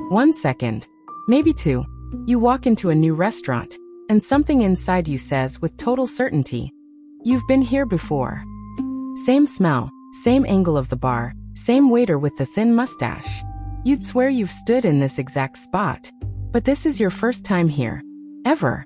1 second, maybe 2. You walk into a new restaurant, and something inside you says with total certainty, "You've been here before." Same smell, same angle of the bar, same waiter with the thin mustache. You'd swear you've stood in this exact spot. But this is your first time here. Ever.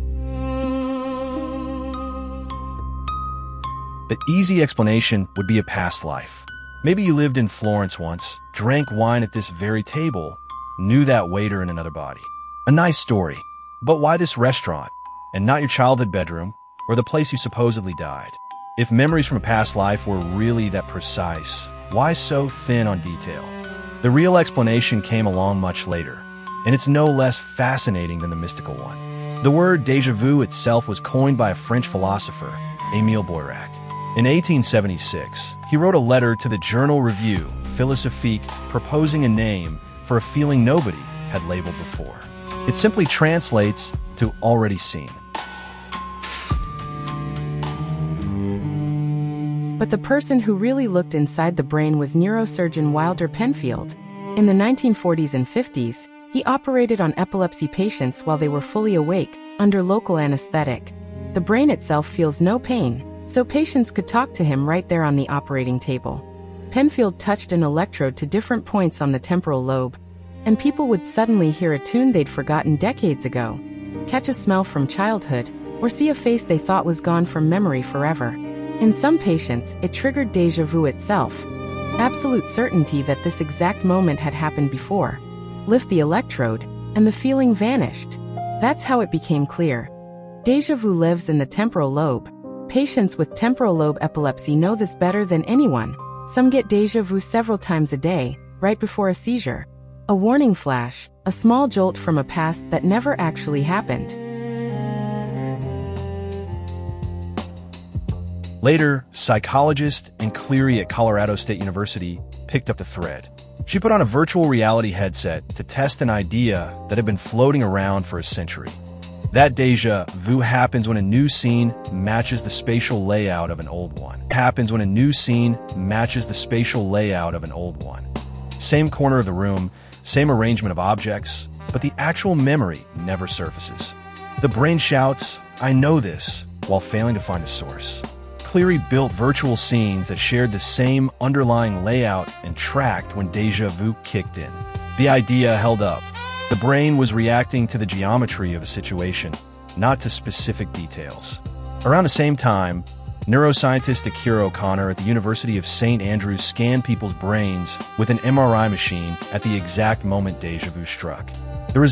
The easy explanation would be a past life. Maybe you lived in Florence once, drank wine at this very table, knew that waiter in another body. A nice story. But why this restaurant, and not your childhood bedroom, or the place you supposedly died? If memories from a past life were really that precise, why so thin on detail? The real explanation came along much later, and it's no less fascinating than the mystical one. The word déjà vu itself was coined by a French philosopher, Émile Boirac. In 1876, he wrote a letter to the Journal Revue Philosophique proposing a name for a feeling nobody had labeled before. It simply translates to already seen. But the person who really looked inside the brain was neurosurgeon Wilder Penfield. In the 1940s and 50s, he operated on epilepsy patients while they were fully awake, under local anesthetic. The brain itself feels no pain, so patients could talk to him right there on the operating table. Penfield touched an electrode to different points on the temporal lobe, and people would suddenly hear a tune they'd forgotten decades ago, catch a smell from childhood, or see a face they thought was gone from memory forever. In some patients, it triggered déjà vu itself, absolute certainty that this exact moment had happened before. Lift the electrode, and the feeling vanished. That's how it became clear. Déjà vu lives in the temporal lobe. Patients with temporal lobe epilepsy know this better than anyone. Some get déjà vu several times a day, right before a seizure. A warning flash, a small jolt from a past that never actually happened. Later, psychologist Anne Cleary at Colorado State University picked up the thread. She put on a virtual reality headset to test an idea that had been floating around for a century. That déjà vu happens when a new scene matches the spatial layout of an old one. It happens when a new scene matches the spatial layout of an old one. Same corner of the room, same arrangement of objects, but the actual memory never surfaces. The brain shouts, "I know this," while failing to find a source. Cleary built virtual scenes that shared the same underlying layout and tracked when déjà vu kicked in. The idea held up. The brain was reacting to the geometry of a situation, not to specific details. Around the same time, neuroscientist Akira O'Connor at the University of St. Andrews scanned people's brains with an MRI machine at the exact moment déjà vu struck. The